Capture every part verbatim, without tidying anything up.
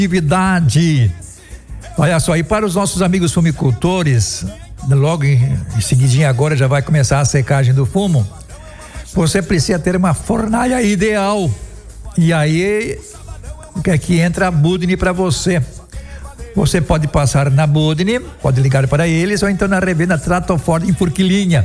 atividade. Olha só, e para os nossos amigos fumicultores, logo em, em seguidinho agora já vai começar a secagem do fumo. Você precisa ter uma fornalha ideal. E aí é que entra a Budni para você. Você pode passar na Budni, pode ligar para eles ou então na revenda Trato Ford em Forquilinha.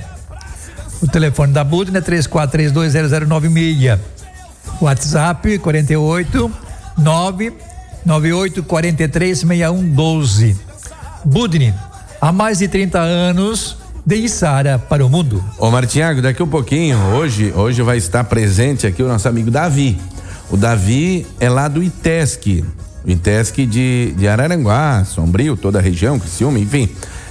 O telefone da Budni é três quatro três dois zero zero nove seis. WhatsApp quarenta e oito nove nove oito quatro três seis um um doze. Budni, há mais de trinta anos, de Içara para o mundo. Ô Martinhago, daqui um pouquinho, hoje, hoje vai estar presente aqui o nosso amigo Davi. O Davi é lá do ITESC, o ITESC de, de Araranguá, Sombrio, toda a região, Criciúma, enfim.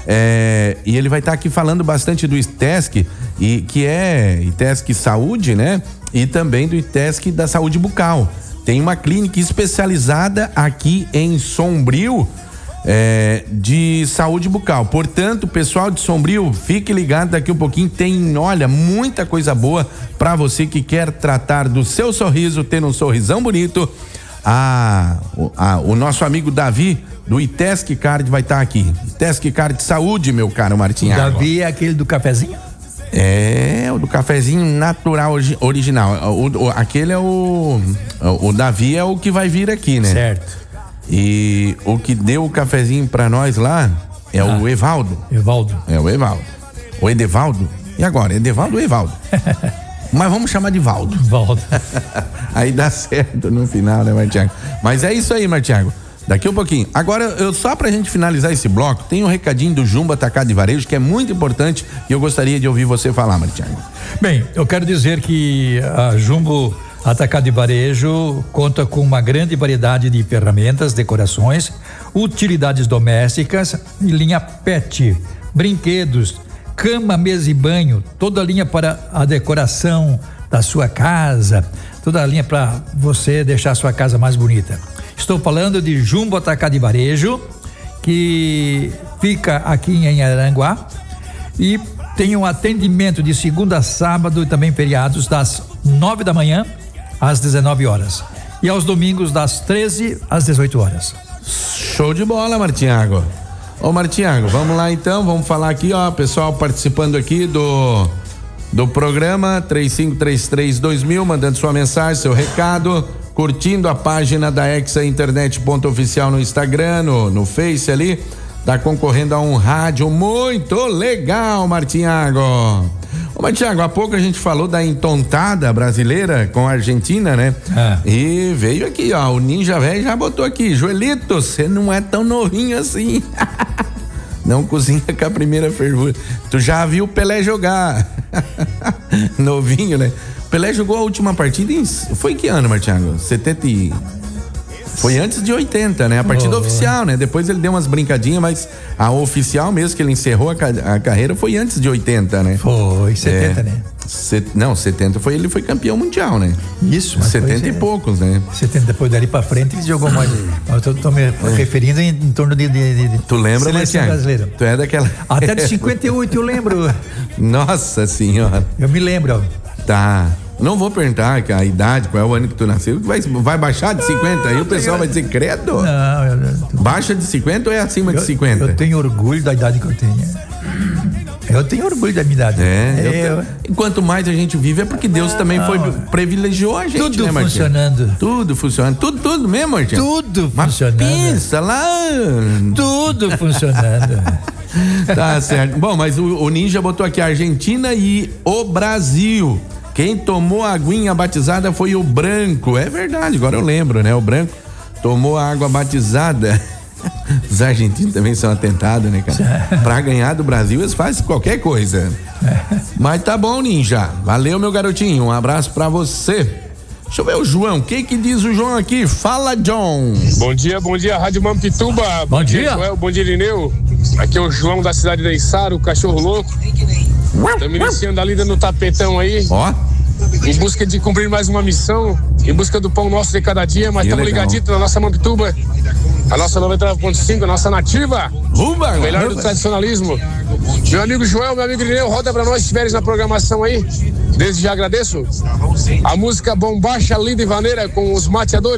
É, e ele vai estar aqui falando bastante do ITESC, e, que é ITESC Saúde, né? E também do ITESC da Saúde Bucal. Tem uma clínica especializada aqui em Sombrio, é, de saúde bucal. Portanto, pessoal de Sombrio, fique ligado, daqui um pouquinho tem, olha, muita coisa boa para você que quer tratar do seu sorriso, ter um sorrisão bonito. Ah, a, o nosso amigo Davi do ITESC Card vai estar aqui. ITESC Card Saúde, meu caro Martinhago. Davi é aquele do cafezinho? É, o do cafezinho natural original. O, o, aquele é o, o. O Davi é o que vai vir aqui, né? Certo. E o que deu o cafezinho pra nós lá é ah, o Evaldo. Evaldo. É o Evaldo. O Edevaldo. E agora? Edevaldo ou Evaldo? Mas vamos chamar de Valdo. Valdo. Aí dá certo no final, né, Martiago? Mas é isso aí, Martiago. Daqui um pouquinho. Agora, eu, só pra gente finalizar esse bloco, tem um recadinho do Jumbo Atacado e Varejo que é muito importante e eu gostaria de ouvir você falar, Martiago. Bem, eu quero dizer que a Jumbo Atacado e Varejo conta com uma grande variedade de ferramentas, decorações, utilidades domésticas e linha pet, brinquedos, cama, mesa e banho, toda a linha para a decoração da sua casa, toda a linha para você deixar a sua casa mais bonita. Estou falando de Jumbo Atacado e Varejo, que fica aqui em Araranguá e tem um atendimento de segunda a sábado e também feriados das nove da manhã às dezenove horas e aos domingos das treze às dezoito horas. Show de bola, Martinhago. Ô Martinhago, vamos lá então, vamos falar aqui, ó, pessoal participando aqui do do programa três cinco três três dois mil, mandando sua mensagem, seu recado, curtindo a página da Exa Internet ponto oficial no Instagram, no, no Face ali, tá concorrendo a um rádio muito legal, Martinhago. Ô Martinhago, há pouco a gente falou da entontada brasileira com a Argentina, né? É. E veio aqui, ó, o Ninja Velho já botou aqui, Joelito, você não é tão novinho assim. Não cozinha com a primeira fervura. Tu já viu o Pelé jogar. Novinho, né? O Pelé jogou a última partida em... Foi que ano, Martinhago? setenta e... Foi antes de oitenta, né? A partida oh, oficial, né? Depois ele deu umas brincadinhas, mas a oficial mesmo, que ele encerrou a, ca... a carreira, foi antes de oitenta, né? Foi, setenta, é, né? Set... Não, setenta foi, ele foi campeão mundial, né? Isso, mas setenta foi, e poucos, né? setenta, depois dali pra frente, ele jogou mais. Eu tô, tô me é. referindo em, em torno de, de, de tu lembra, seleção brasileira. Tu é daquela... Até de cinquenta e oito eu lembro. Nossa senhora. Eu me lembro. Tá. Não vou perguntar a idade, qual é o ano que tu nasceu, vai, vai baixar de cinquenta, aí o pessoal vai dizer, credo? Não, eu, eu, Baixa de cinquenta ou é acima eu, de cinquenta? Eu tenho orgulho da idade que eu tenho. Eu tenho orgulho da minha idade. É, eu, eu, enquanto mais a gente vive é porque Deus não, também foi, privilegiou a gente, tudo né, Martinho? Funcionando. Tudo funcionando. Tudo, tudo mesmo, Martinho? Tudo Mas funcionando. Pensa lá. Tudo funcionando. Tá certo. Bom, mas o, o Ninja botou aqui a Argentina e o Brasil. Quem tomou a aguinha batizada foi o Branco. É verdade, agora eu lembro, né? O Branco tomou a água batizada. Os argentinos também são atentados, né, cara? Pra ganhar do Brasil, eles fazem qualquer coisa. Mas tá bom, Ninja. Valeu, meu garotinho. Um abraço pra você. Deixa eu ver o João. O que que diz o João aqui? Fala, John. Bom dia, bom dia, Rádio Mampituba. Bom, bom dia. Joel, bom dia, Irineu. Aqui é o João da cidade de Içara, o cachorro louco. Estamos iniciando a lida no tapetão aí. Ó. Em busca de cumprir mais uma missão, em busca do pão nosso de cada dia, mas estamos ligaditos na nossa Mampituba, a nossa noventa e nove ponto cinco, a nossa nativa, Uba, o melhor Uba. do tradicionalismo. Meu amigo Joel, meu amigo Irineu, roda pra nós se estiveres na programação aí. Desde já agradeço. A música Bombacha, Linda e Vaneira com os mateadores.